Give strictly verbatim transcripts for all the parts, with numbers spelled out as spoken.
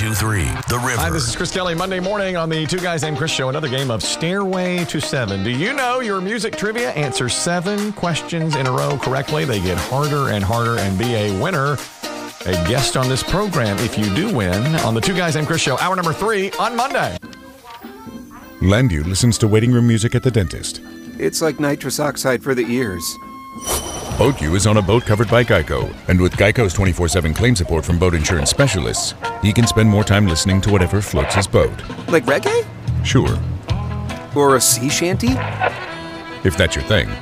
ninety-two point three The River. Hi, this is Chris Kelly. Monday morning on the Two Guys Named Chris Show, another game of Stairway to Seven. Do you know your music trivia? Answer seven questions in a row correctly. They get harder and harder, and be a winner, a guest on this program if you do win on the Two Guys Named Chris Show, hour number three on Monday. Landu listens to waiting room music at the dentist. It's like nitrous oxide for the ears. BoatU is on a boat covered by Geico, and with Geico's twenty-four seven claim support from boat insurance specialists, he can spend more time listening to whatever floats his boat. Like reggae? Sure. Or a sea shanty? If that's your thing.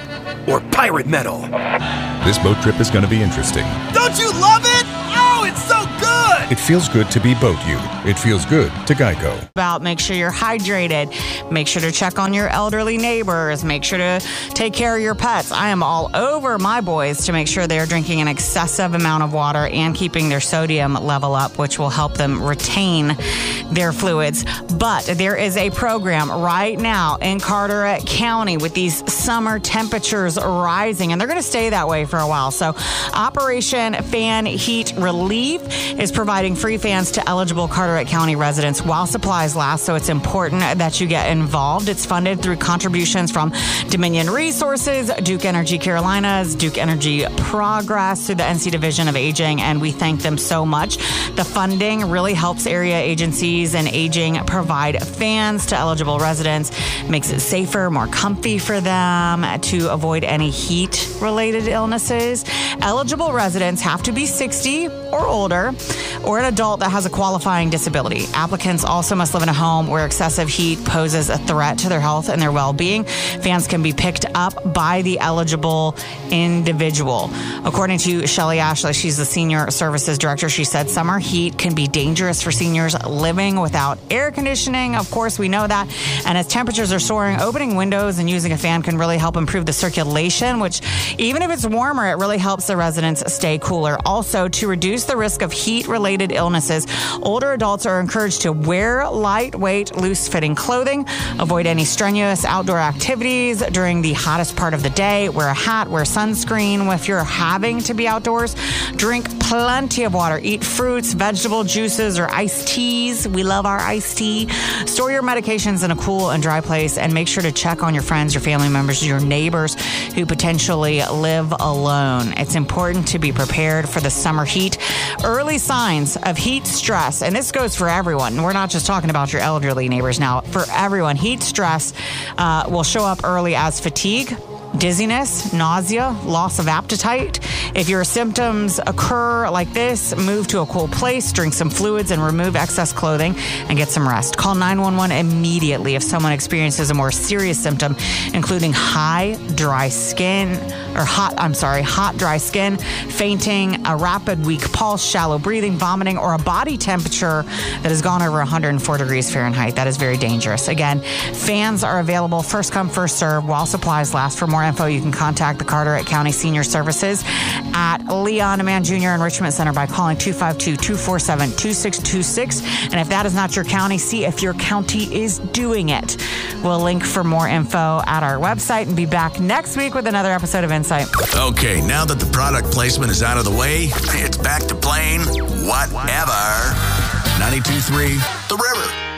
Or pirate metal? This boat trip is going to be interesting. Don't you love it? Oh, it's so good! It feels good to be BoatU. It feels good to Geico. About make sure you're hydrated, make sure to check on your elderly neighbors, make sure to take care of your pets. I am all over my boys to make sure they're drinking an excessive amount of water and keeping their sodium level up, which will help them retain their fluids. But there is a program right now in Carteret County with these summer temperatures rising, and they're going to stay that way for a while. So Operation Fan Heat Relief is providing free fans to eligible Carteret County residents while supplies last, so it's important that you get involved. It's funded through contributions from Dominion Resources, Duke Energy Carolinas, Duke Energy Progress, through the N C Division of Aging, and we thank them so much. The funding really helps area agencies and aging provide fans to eligible residents, makes it safer, more comfy for them to avoid any heat-related illnesses. Eligible residents have to be sixty or older, or an adult that has a qualifying disability. Applicants also must live in a home where excessive heat poses a threat to their health and their well-being. Fans can be picked up by the eligible individual. According to Shelly Ashley, she's the Senior Services Director, she said summer heat can be dangerous for seniors living without air conditioning. Of course, we know that. And as temperatures are soaring, opening windows and using a fan can really help improve the circulation, which even if it's warmer, it really helps the residents stay cooler. Also, to reduce the risk of heat-related illnesses, older adults are encouraged to wear lightweight, loose-fitting clothing, avoid any strenuous outdoor activities during the hottest part of the day, wear a hat, wear sunscreen if you're having to be outdoors, drink plenty of water, eat fruits, vegetable juices, or iced teas. We love our iced tea. Store your medications in a cool and dry place, and make sure to check on your friends, your family members, your neighbors who potentially live alone. It's important to be prepared for the summer heat. Early signs of heat stress, and this goes for everyone. We're not just talking about your elderly neighbors now. For everyone, heat stress uh, will show up early as fatigue, dizziness, nausea, loss of appetite. If your symptoms occur like this, move to a cool place, drink some fluids, and remove excess clothing and get some rest. Call nine one one immediately if someone experiences a more serious symptom, including high, dry skin, or hot, I'm sorry, hot, dry skin, fainting, a rapid, weak pulse, shallow breathing, vomiting, or a body temperature that has gone over one hundred four degrees Fahrenheit. That is very dangerous. Again, fans are available first come, first serve while supplies last. For more info, you can contact the Carteret County Senior Services at Leon Mann Junior Enrichment Center by calling two five two, two four seven, two six two six. And if that is not your county, see if your county is doing it. We'll link for more info at our website and be back next week with another episode of Insight. Okay, now that the product placement is out of the way, it's back to playing whatever. ninety-two point three The River.